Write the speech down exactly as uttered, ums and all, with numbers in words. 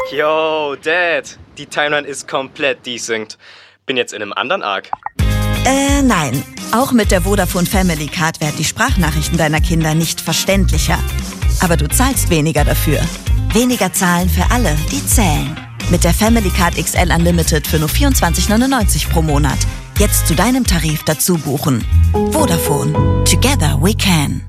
Yo, Dad, die Timeline ist komplett desynced. Bin jetzt in einem anderen Arc. Äh, nein. Auch mit der Vodafone Family Card werden die Sprachnachrichten deiner Kinder nicht verständlicher. Aber du zahlst weniger dafür. Weniger zahlen für alle, die zählen. Mit der Family Card X L Unlimited für nur vierundzwanzig neunundneunzig pro Monat. Jetzt zu deinem Tarif dazu buchen. Vodafone. Together we can.